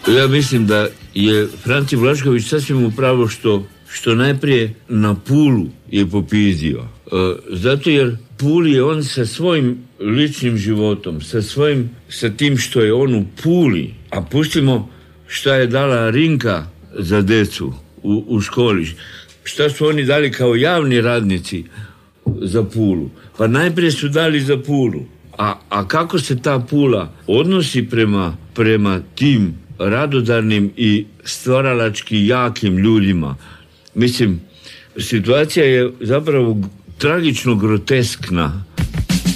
Ja mislim da je Franci Blašković sasvim upravo što najprije na Pulu je popizdio. Zato jer Puli je on sa svojim ličnim životom, sa tim što je on u Puli, a pustimo šta je dala Rinka za decu u školi, šta su oni dali kao javni radnici za Pulu. Pa najprije su dali za Pulu. A kako se ta Pula odnosi prema tim radodarnim i stvaralački jakim ljudima? Mislim, situacija je zapravo tragično groteskna